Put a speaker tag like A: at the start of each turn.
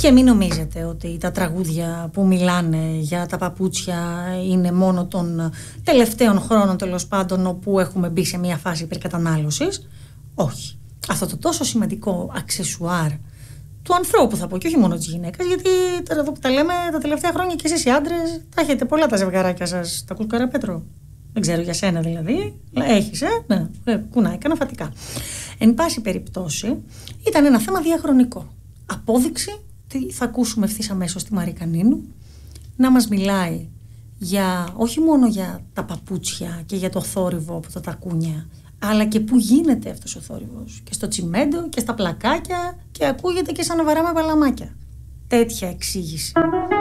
A: Και μην νομίζετε ότι τα τραγούδια που μιλάνε για τα παπούτσια είναι μόνο των τελευταίων χρόνων, τέλος πάντων, όπου έχουμε μπει σε μια φάση υπερκατανάλωσης. Όχι. Αυτό το τόσο σημαντικό αξεσουάρ του ανθρώπου, θα πω, και όχι μόνο της γυναίκας, γιατί τώρα εδώ που τα λέμε τα τελευταία χρόνια και εσείς οι άντρες τα έχετε πολλά τα ζευγαράκια σας. Τα ακούς, Καραπέτρο? Δεν ξέρω για σένα δηλαδή. Έχεις, ναι, κουνάει καναφατικά. Εν πάση περιπτώσει, ήταν ένα θέμα διαχρονικό. Απόδειξη. Τι θα ακούσουμε ευθύς αμέσως τη Μαρή Κανίνου να μας μιλάει όχι μόνο για τα παπούτσια και για το θόρυβο από τα τακούνια, αλλά και πού γίνεται αυτός ο θόρυβος, και στο τσιμέντο και στα πλακάκια, και ακούγεται και σαν να βαράμε παλαμάκια. Τέτοια εξήγηση.